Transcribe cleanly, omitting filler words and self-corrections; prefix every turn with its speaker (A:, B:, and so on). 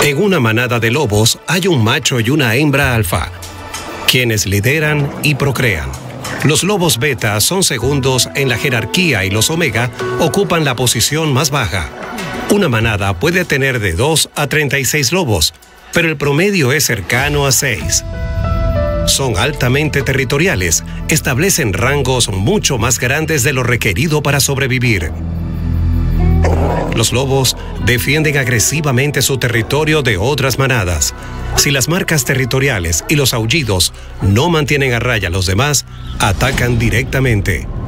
A: En una manada de lobos hay un macho y una hembra alfa, quienes lideran y procrean. Los lobos beta son segundos en la jerarquía y los omega ocupan la posición más baja. Una manada puede tener de 2 a 36 lobos, pero el promedio es cercano a 6. Son altamente territoriales, establecen rangos mucho más grandes de lo requerido para sobrevivir. Los lobos defienden agresivamente su territorio de otras manadas. Si las marcas territoriales y los aullidos no mantienen a raya a los demás, atacan directamente.